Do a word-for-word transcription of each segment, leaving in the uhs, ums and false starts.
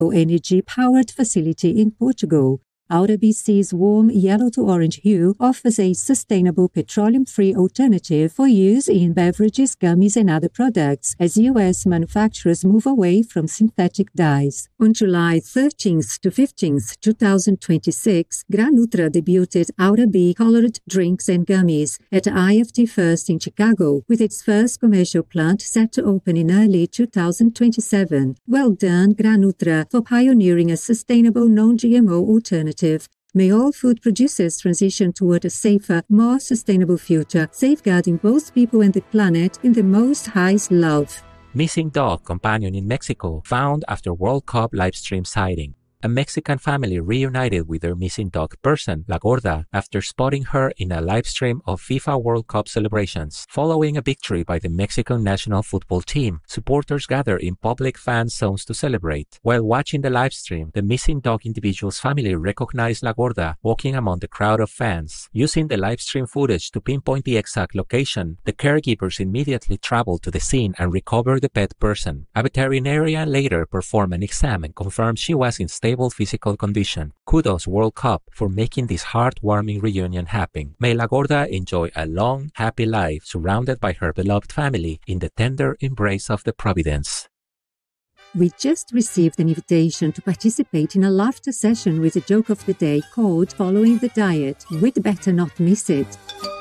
energy-powered facility in Portugal. Aura B C's warm yellow to orange hue offers a sustainable petroleum-free alternative for use in beverages, gummies and other products as U S manufacturers move away from synthetic dyes. On July thirteenth to fifteenth, twenty twenty-six, Granutra debuted Aura B colored drinks and gummies at I F T First in Chicago, with its first commercial plant set to open in early two thousand twenty-seven. Well done, Granutra, for pioneering a sustainable non-G M O alternative. May all food producers transition toward a safer, more sustainable future, safeguarding both people and the planet in the Most High's love. Missing dog companion in Mexico found after World Cup livestream sighting. A Mexican family reunited with their missing dog person, La Gorda, after spotting her in a livestream of FIFA World Cup celebrations. Following a victory by the Mexican national football team, supporters gathered in public fan zones to celebrate. While watching the livestream, the missing dog individual's family recognized La Gorda walking among the crowd of fans. Using the livestream footage to pinpoint the exact location, the caregivers immediately traveled to the scene and recovered the pet person. A veterinarian later performed an exam and confirmed she was in stable physical condition. Kudos World Cup for making this heartwarming reunion happen. May La Gorda enjoy a long, happy life surrounded by her beloved family in the tender embrace of the Providence. We just received an invitation to participate in a laughter session with a joke of the day called Following the Diet. We'd better not miss it.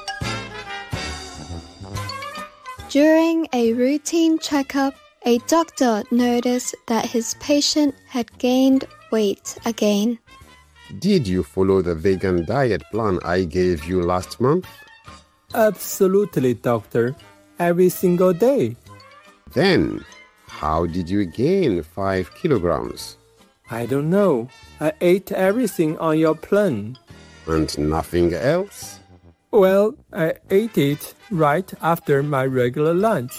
During a routine checkup, a doctor noticed that his patient had gained weight again. Did you follow the vegan diet plan I gave you last month? Absolutely, doctor. Every single day. Then, how did you gain five kilograms? I don't know. I ate everything on your plan. And nothing else? Well, I ate it right after my regular lunch.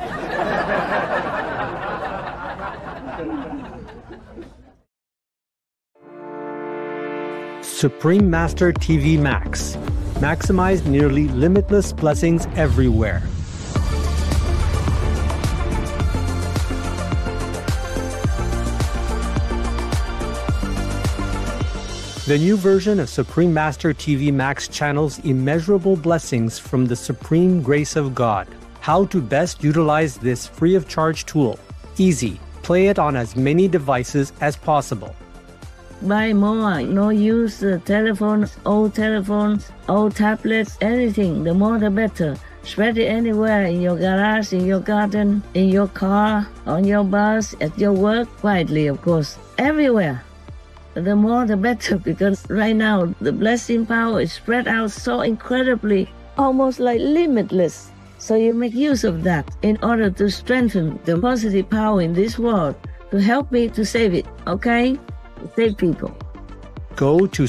Supreme Master T V Max. Maximize nearly limitless blessings everywhere. The new version of Supreme Master T V Max channels immeasurable blessings from the supreme grace of God. How to best utilize this free of charge tool? Easy. Play it on as many devices as possible. Buy more, no use uh, telephones, old telephones, old tablets, anything, the more the better. Spread it anywhere, in your garage, in your garden, in your car, on your bus, at your work, quietly of course, everywhere. The more the better, because right now the blessing power is spread out so incredibly, almost like limitless. So you make use of that in order to strengthen the positive power in this world, to help me to save it, okay? Save people. Go to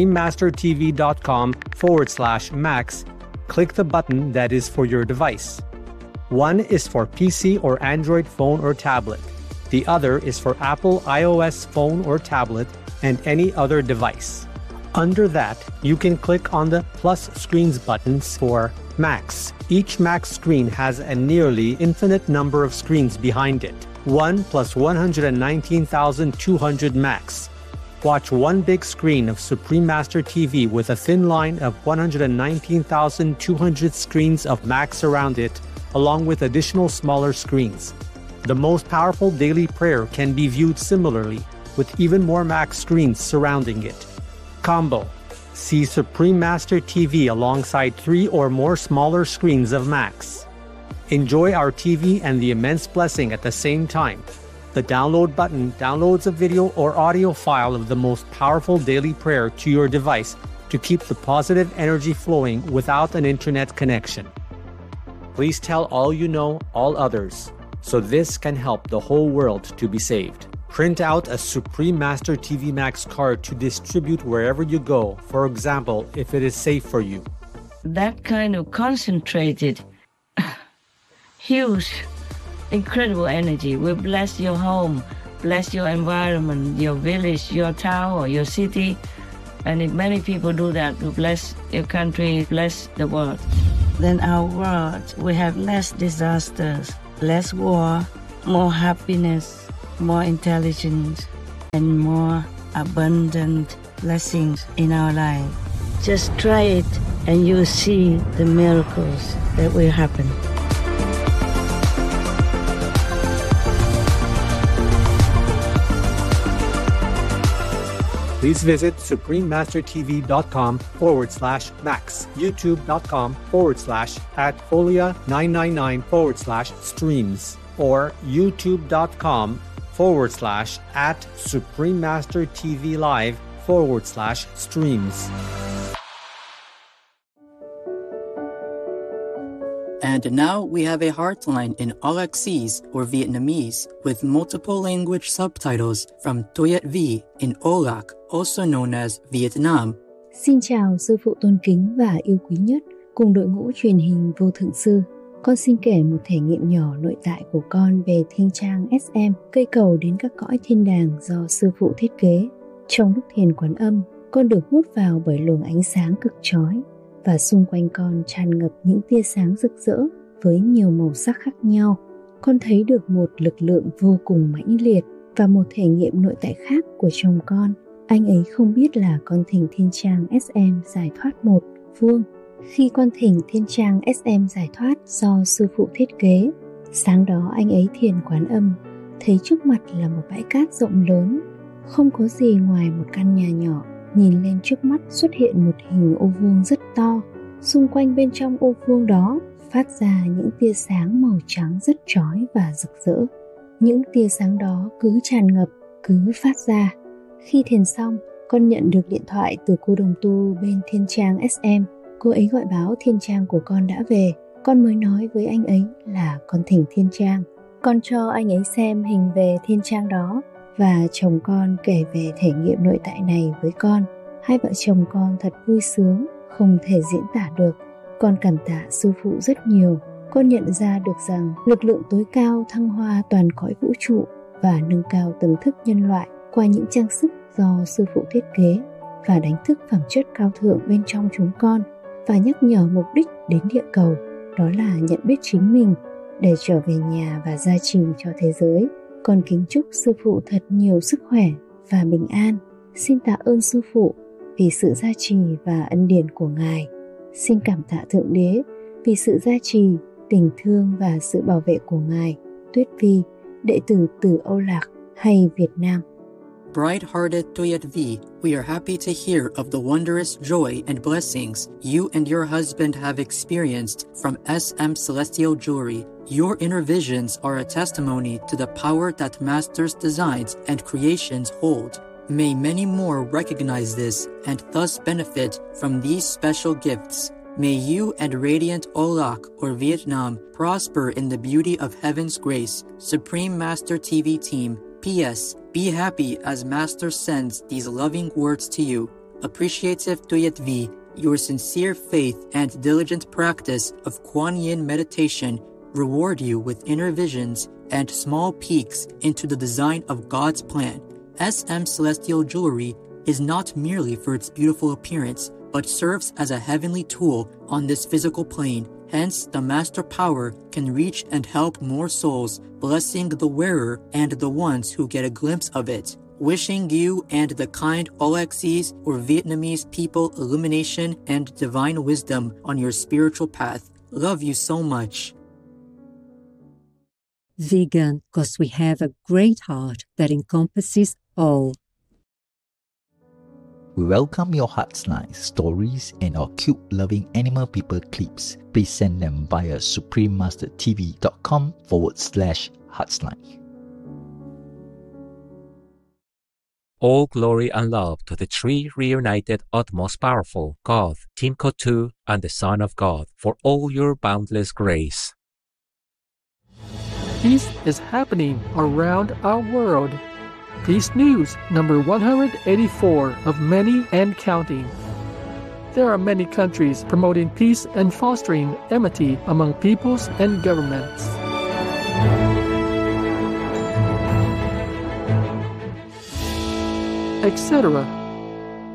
suprememastertv.com forward slash max. Click the button that is for your device. One is for P C or Android phone or tablet. The other is for Apple iOS phone or tablet and any other device. Under that, you can click on the plus screens buttons for Max. Each Max screen has a nearly infinite number of screens behind it. one plus one hundred nineteen thousand two hundred Max. Watch one big screen of Supreme Master T V with a thin line of one hundred nineteen thousand two hundred screens of Max around it, along with additional smaller screens. The most powerful daily prayer can be viewed similarly, with even more Max screens surrounding it. Combo. See Supreme Master T V alongside three or more smaller screens of Max. Enjoy our T V and the immense blessing at the same time. The download button downloads a video or audio file of the most powerful daily prayer to your device to keep the positive energy flowing without an internet connection. Please tell all you know, all others, so this can help the whole world to be saved. Print out a Supreme Master T V Max card to distribute wherever you go, for example, if it is safe for you. That kind of concentrated, huge, incredible energy will bless your home, bless your environment, your village, your town, or your city. And if many people do that, to bless your country, bless the world, then our world will have less disasters, less war, more happiness, more intelligence, and more abundant blessings in our life. Just try it and you'll see the miracles that will happen. Please visit suprememastertv.com forward slash max, youtube.com forward slash at folia 999 forward slash streams, or youtube.com forward slash at suprememastertv live forward slash streams. And now we have a heartline in Aulacese or Vietnamese with multiple language subtitles from Tuyet V in Aulac, also known as Vietnam. Xin chào sư phụ tôn kính và yêu quý nhất cùng đội ngũ truyền hình Vô Thượng Sư. Con xin kể một thể nghiệm nhỏ nội tại của con về Thiên Trang ét em, cây cầu đến các cõi thiên đàng do sư phụ thiết kế. Trong lúc thiền Quán Âm, con được hút vào bởi luồng ánh sáng cực chói và xung quanh con tràn ngập những tia sáng rực rỡ với nhiều màu sắc khác nhau. Con thấy được một lực lượng vô cùng mãnh liệt và một thể nghiệm nội tại khác của chồng con. Anh ấy không biết là con thỉnh Thiên Trang ét em giải thoát một vuông. Khi con thỉnh Thiên Trang ét em giải thoát do sư phụ thiết kế, sáng đó anh ấy thiền Quán Âm, thấy trước mặt là một bãi cát rộng lớn, không có gì ngoài một căn nhà nhỏ. Nhìn lên trước mắt xuất hiện một hình ô vuông rất to. Xung quanh bên trong ô vuông đó phát ra những tia sáng màu trắng rất chói và rực rỡ. Những tia sáng đó cứ tràn ngập, cứ phát ra. Khi thiền xong, con nhận được điện thoại từ cô đồng tu bên Thiên Trang ét em. Cô ấy gọi báo Thiên Trang của con đã về. Con mới nói với anh ấy là con thỉnh Thiên Trang. Con cho anh ấy xem hình về Thiên Trang đó và chồng con kể về thể nghiệm nội tại này với con. Hai vợ chồng con thật vui sướng, không thể diễn tả được. Con cảm tạ sư phụ rất nhiều. Con nhận ra được rằng lực lượng tối cao thăng hoa toàn cõi vũ trụ và nâng cao tầng thức nhân loại qua những trang sức do sư phụ thiết kế và đánh thức phẩm chất cao thượng bên trong chúng con và nhắc nhở mục đích đến địa cầu, đó là nhận biết chính mình để trở về nhà và gia trì cho thế giới. Con kính chúc sư phụ thật nhiều sức khỏe và bình an. Xin tạ ơn sư phụ vì sự gia trì và ân điển của Ngài. Xin cảm tạ Thượng Đế vì sự gia trì, tình thương và sự bảo vệ của Ngài. Tuyết Vi, đệ tử từ Âu Lạc hay Việt Nam. Bright-hearted Tuyet V, we are happy to hear of the wondrous joy and blessings you and your husband have experienced from S M Celestial Jewelry. Your inner visions are a testimony to the power that Master's designs and creations hold. May many more recognize this and thus benefit from these special gifts. May you and Radiant Aulac or Vietnam prosper in the beauty of heaven's grace. Supreme Master T V team, P S. Be happy as Master sends these loving words to you. Appreciative Tuyet V, your sincere faith and diligent practice of Kuan Yin meditation reward you with inner visions and small peeks into the design of God's plan. S M Celestial Jewelry is not merely for its beautiful appearance, but serves as a heavenly tool on this physical plane. Hence, the master power can reach and help more souls, blessing the wearer and the ones who get a glimpse of it. Wishing you and the kind Aulacese or Vietnamese people illumination and divine wisdom on your spiritual path. Love you so much. Vegan, because we have a great heart that encompasses all. We welcome your Heartline stories and our cute loving animal people clips. Please send them via suprememastertv.com forward slash Heartline. All glory and love to the three reunited utmost powerful God, Team Kotu, and the Son of God, for all your boundless grace. Peace is happening around our world. Peace News number one hundred eighty-four of many and counting. There are many countries promoting peace and fostering amity among peoples and governments. et cetera